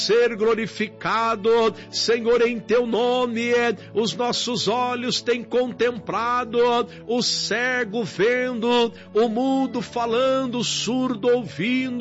ser glorificado, Senhor, em teu nome. Os nossos olhos têm contemplado, o cego vendo, o mudo falando, o surdo ouvindo,